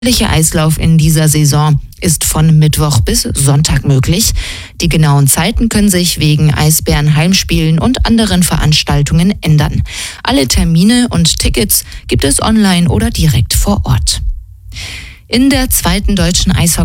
Der Eislauf in dieser Saison ist von Mittwoch bis Sonntag möglich. Die genauen Zeiten können sich wegen Eisbären-Heimspielen und anderen Veranstaltungen ändern. Alle Termine und Tickets gibt es online oder direkt vor Ort. In der zweiten deutschen Eishockey